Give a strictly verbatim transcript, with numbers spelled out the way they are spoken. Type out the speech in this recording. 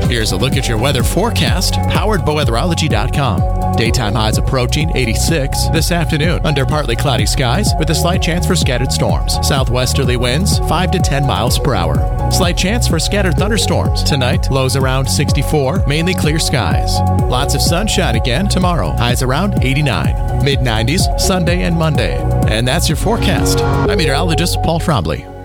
Here's a look at your weather forecast, powered by weatherology dot com. Daytime highs approaching eighty-six this afternoon under partly cloudy skies with a slight chance for scattered storms. Southwesterly winds five to ten miles per hour. Slight chance for scattered thunderstorms. Tonight, lows around sixty-four, mainly clear skies. Lots of sunshine again tomorrow. Highs around eighty-nine. mid nineties Sunday and Monday. And that's your forecast. I'm meteorologist Paul Trombley.